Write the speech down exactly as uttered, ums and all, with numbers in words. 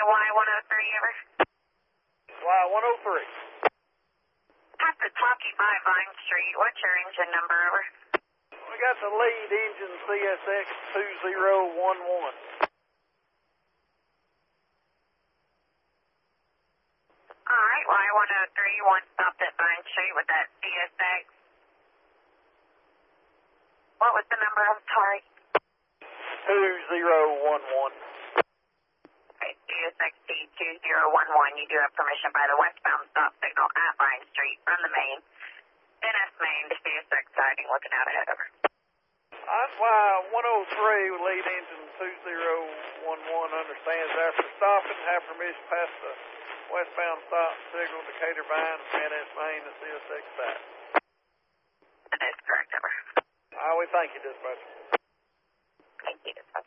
Y one oh three, ever? Y one oh three. Have to talk you by Vine Street. What's your engine number, over? We got the lead engine C S X two zero one one. All right, Y one oh three, one stopped at Vine Street with that C S X. What was the number? I'm sorry. two zero one one. Okay, C S X T two zero one one. You do have permission by the westbound stop signal at Vine Street from the main. N S main to C S X siding, looking out ahead, over. That's Y one oh three with lead engine two zero one one understands after stopping, have permission past the westbound stop signal Decatur Vine, N S main to C S X side. That is correct, over. All right, we thank you, dispatcher. Thank you, dispatcher.